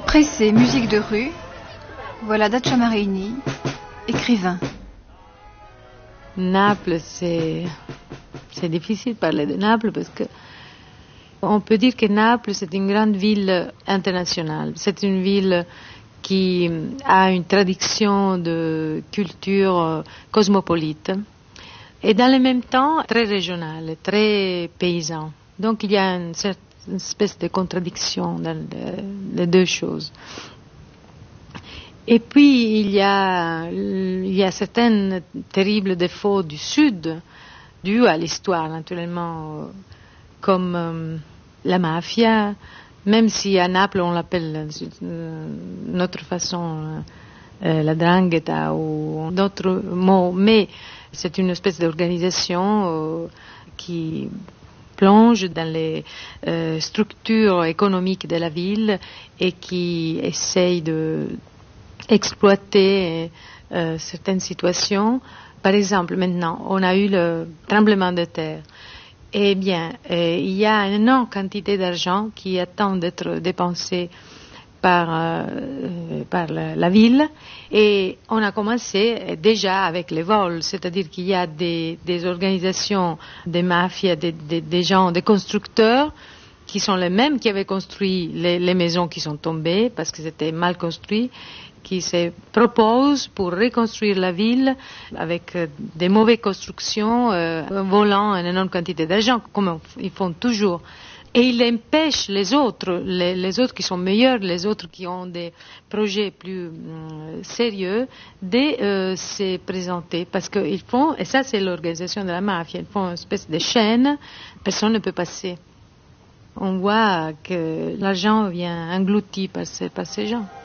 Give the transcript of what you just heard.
Pressé, musique de rue, voilà Dacia Marini, écrivain. Naples, c'est difficile de parler de Naples parce que on peut dire que Naples, c'est une grande ville internationale. C'est une ville qui a une tradition de culture cosmopolite et dans le même temps très régionale, très paysan. Donc il y a une espèce de contradiction dans les deux choses. Et puis il y a certains terribles défauts du Sud, dus à l'histoire naturellement, comme la mafia, même si à Naples on l'appelle d'une autre façon la 'ndrangheta ou d'autres mots, mais c'est une espèce d'organisation qui plonge dans les structures économiques de la ville et qui essaye d'exploiter certaines situations. Par exemple, maintenant, on a eu le tremblement de terre. Eh bien, il y a une énorme quantité d'argent qui attend d'être dépensé par la ville et on a commencé déjà avec les vols, c'est-à-dire qu'il y a des organisations, des mafias, des gens, des constructeurs qui sont les mêmes qui avaient construit les maisons qui sont tombées parce que c'était mal construit, qui se proposent pour reconstruire la ville avec des mauvaises constructions, volant une énorme quantité d'argent, comme ils font toujours. Et ils empêchent les autres qui sont meilleurs, les autres qui ont des projets plus sérieux, de se présenter. Parce qu'ils font, et ça c'est l'organisation de la mafia, ils font une espèce de chaîne, personne ne peut passer. On voit que l'argent vient englouti par ces gens.